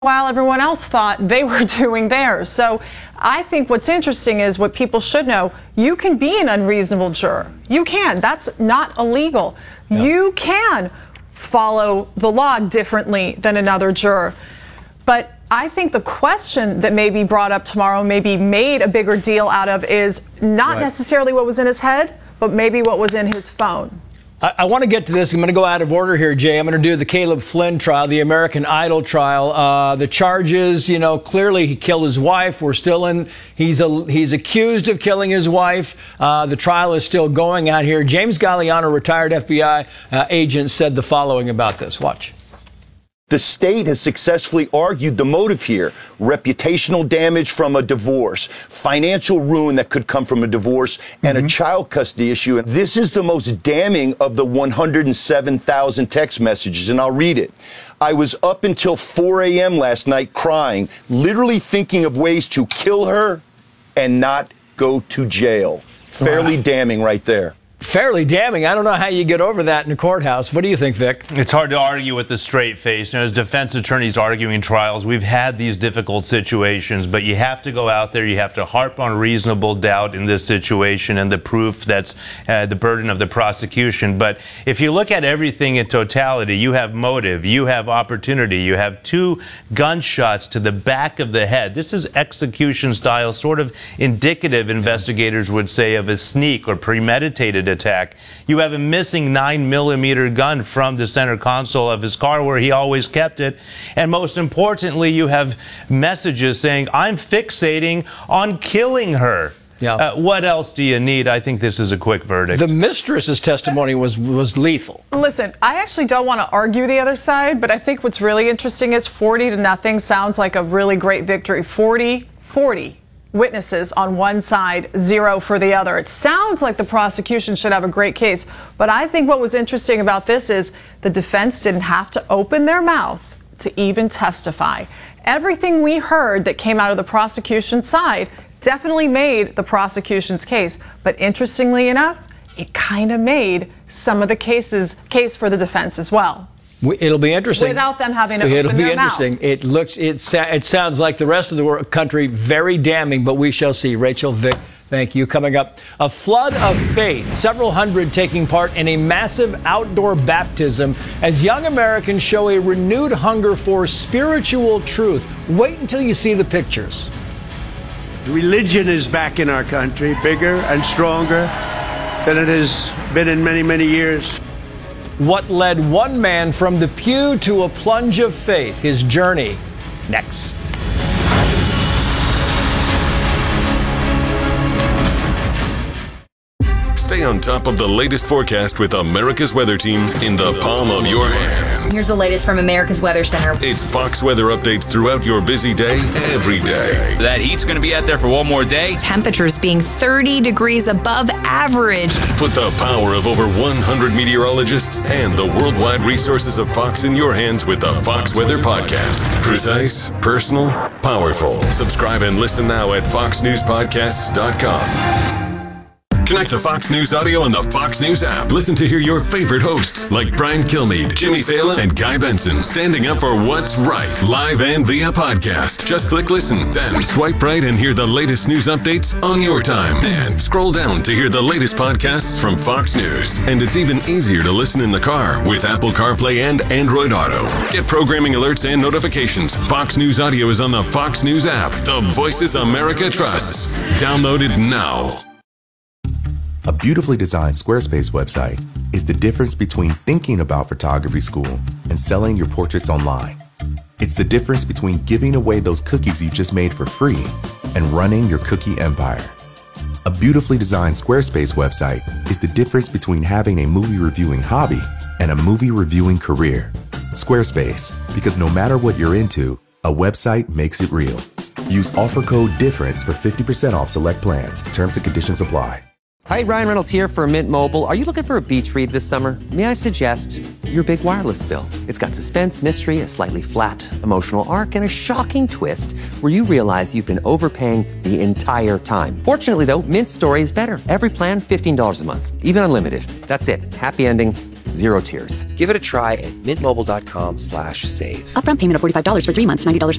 while everyone else thought they were doing theirs. So I think what's interesting is what people should know. You can be an unreasonable juror. You can. That's not illegal. No. You can follow the law differently than another juror. But I think the question that may be brought up tomorrow, maybe made a bigger deal out of, is not necessarily what was in his head, but maybe what was in his phone. I want to get to this. I'm going to go out of order here, Jay. I'm going to do the Caleb Flynn trial, the American Idol trial. The charges, clearly he killed his wife. We're still in. He's accused of killing his wife. The trial is still going out here. James Galliano, retired FBI agent, said the following about this. Watch. The state has successfully argued the motive here: reputational damage from a divorce, financial ruin that could come from a divorce, and a child custody issue. And this is the most damning of the 107,000 text messages, and I'll read it. I was up until 4 a.m. last night crying, literally thinking of ways to kill her and not go to jail. Fairly damning right there. Fairly damning. I don't know how you get over that in the courthouse. What do you think, Vic? It's hard to argue with a straight face. As defense attorneys arguing trials, we've had these difficult situations, but you have to go out there. You have to harp on reasonable doubt in this situation and the proof that's the burden of the prosecution. But if you look at everything in totality, you have motive, you have opportunity, you have 2 gunshots to the back of the head. This is execution style, sort of indicative, investigators would say, of a sneak or premeditated attack. You have a missing 9mm gun from the center console of his car where he always kept it. And most importantly, you have messages saying, I'm fixating on killing her. Yeah. What else do you need? I think this is a quick verdict. The mistress's testimony was lethal. Listen, I actually don't want to argue the other side, but I think what's really interesting is 40-0 sounds like a really great victory. 40 witnesses on one side, 0 for the other. It sounds like the prosecution should have a great case, but I think what was interesting about this is the defense didn't have to open their mouth to even testify. Everything we heard that came out of the prosecution side definitely made the prosecution's case, but interestingly enough, it kind of made some of the case for the defense as well. It'll be interesting. Without them having to open their mouth. It'll be interesting. It sounds like the rest of the country very damning, but we shall see. Rachel, Vic, thank you. Coming up, a flood of faith. Several hundred taking part in a massive outdoor baptism as young Americans show a renewed hunger for spiritual truth. Wait until you see the pictures. Religion is back in our country, bigger and stronger than it has been in many, many years. What led one man from the pew to a plunge of faith? His journey, next. Stay on top of the latest forecast with America's Weather Team in the palm of your hands. Here's the latest from America's Weather Center. It's Fox weather updates throughout your busy day, every day. That heat's going to be out there for one more day. Temperatures being 30 degrees above average. Put the power of over 100 meteorologists and the worldwide resources of Fox in your hands with the Fox Weather Podcast. Precise, personal, powerful. Subscribe and listen now at foxnewspodcasts.com. Connect to Fox News Audio on the Fox News app. Listen to hear your favorite hosts like Brian Kilmeade, Jimmy Fallon, and Guy Benson standing up for what's right, live and via podcast. Just click listen, then swipe right and hear the latest news updates on your time. And scroll down to hear the latest podcasts from Fox News. And it's even easier to listen in the car with Apple CarPlay and Android Auto. Get programming alerts and notifications. Fox News Audio is on the Fox News app. The voices America trusts. Download it now. A beautifully designed Squarespace website is the difference between thinking about photography school and selling your portraits online. It's the difference between giving away those cookies you just made for free and running your cookie empire. A beautifully designed Squarespace website is the difference between having a movie reviewing hobby and a movie reviewing career. Squarespace, because no matter what you're into, a website makes it real. Use offer code DIFFERENCE for 50% off select plans. Terms and conditions apply. Hi, Ryan Reynolds here for Mint Mobile. Are you looking for a beach read this summer? May I suggest your big wireless bill? It's got suspense, mystery, a slightly flat emotional arc, and a shocking twist where you realize you've been overpaying the entire time. Fortunately, though, Mint's story is better. Every plan, $15 a month, even unlimited. That's it. Happy ending, 0 tiers. Give it a try at mintmobile.com/save. Upfront payment of $45 for 3 months, $90